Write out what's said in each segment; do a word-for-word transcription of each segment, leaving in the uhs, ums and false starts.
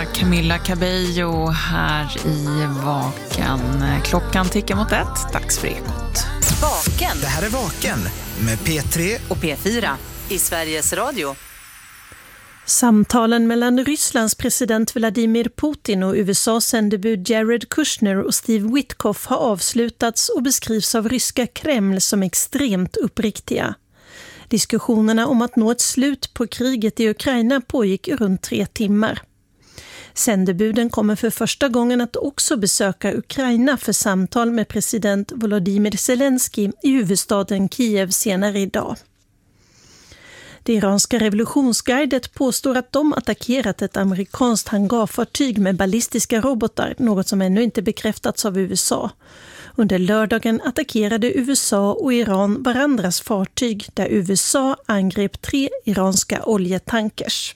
Era Camilla Cabello här i Vaken. Klockan tickar mot ett. Dags för Ekot. Vaken. Det här är Vaken med P tre och P fyra i Sveriges Radio. Samtalen mellan Rysslands president Vladimir Putin och U S A:s sändebud Jared Kushner och Steve Witkoff har avslutats och beskrivs av ryska Kreml som extremt uppriktiga. Diskussionerna om att nå ett slut på kriget i Ukraina pågick runt tre timmar. Sändebuden kommer för första gången att också besöka Ukraina för samtal med president Volodymyr Zelensky i huvudstaden Kiev senare idag. Det iranska revolutionsgardet påstår att de attackerat ett amerikanskt hangarfartyg med ballistiska robotar, något som ännu inte bekräftats av U S A. Under lördagen attackerade U S A och Iran varandras fartyg där U S A angrep tre iranska oljetankers.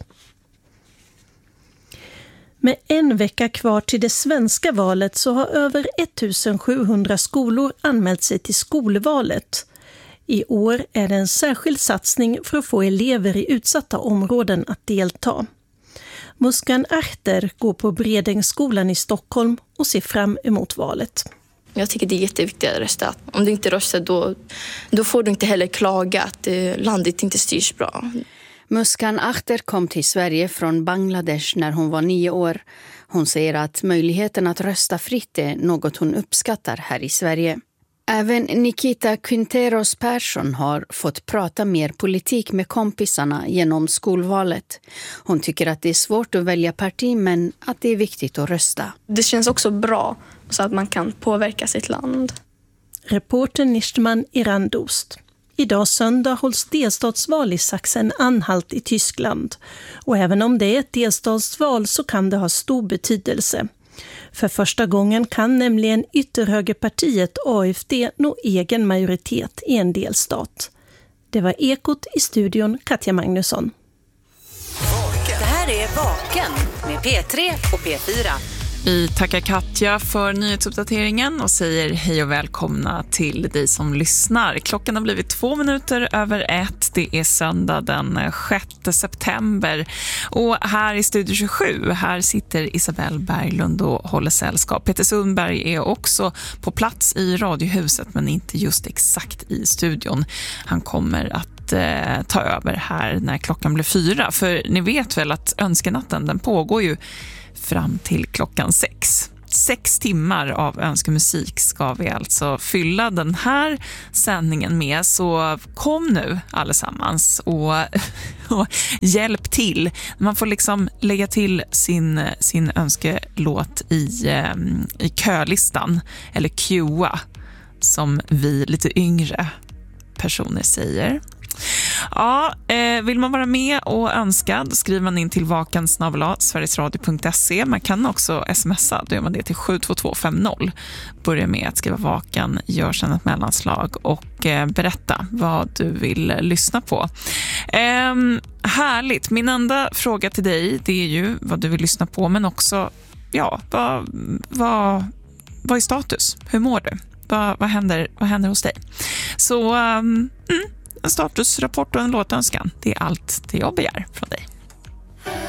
Med en vecka kvar till det svenska valet så har över ettusensjuhundra skolor anmält sig till skolvalet. I år är det en särskild satsning för att få elever i utsatta områden att delta. Muskan Arter går på Bredängsskolan i Stockholm och ser fram emot valet. Jag tycker det är jätteviktigt att rösta. Om du inte röstar då, då får du inte heller klaga att landet inte styrs bra. Muskan Arter kom till Sverige från Bangladesh när hon var nio år. Hon säger att möjligheten att rösta fritt är något hon uppskattar här i Sverige. Även Nikita Quinteros Persson har fått prata mer politik med kompisarna genom skolvalet. Hon tycker att det är svårt att välja parti men att det är viktigt att rösta. Det känns också bra så att man kan påverka sitt land. Reporter Nistman Irandost. Idag söndag hålls delstatsval i Sachsen-Anhalt i Tyskland. Och även om det är ett delstatsval så kan det ha stor betydelse. För första gången kan nämligen ytterhögerpartiet A F D nå egen majoritet i en delstat. Det var Ekot i studion, Katja Magnusson. Det här är Vaken med P tre och P fyra. Vi tackar Katja för nyhetsuppdateringen och säger hej och välkomna till dig som lyssnar. Klockan har blivit två minuter över ett. Det är söndag den sjätte september. Och här i Studio tjugosju, här sitter Isabelle Berglund och håller sällskap. Peter Sundberg är också på plats i Radiohuset men inte just exakt i studion. Han kommer att eh, ta över här när klockan blir fyra. För ni vet väl att önskenatten den pågår ju fram till klockan sex. Sex timmar av önskemusik ska vi alltså fylla den här sändningen med. Så kom nu allesammans och, och hjälp till. Man får liksom lägga till sin, sin önskelåt i, i kölistan. Eller queua, som vi lite yngre personer säger. Ja, eh, vill man vara med och önska, då skriver man in till vaken snabel-a sverigesradio punkt se. Man kan också smsa, då gör man det till sju två två fem noll. Börja med att skriva vaken, gör sedan ett mellanslag och eh, berätta vad du vill lyssna på. Eh, härligt, min enda fråga till dig, det är ju vad du vill lyssna på, men också, ja, vad, vad, vad är status? Hur mår du? Vad, vad, händer, vad händer hos dig? Så, um, mm. en statusrapport och en låtönskan. Det är allt det jag begär från dig.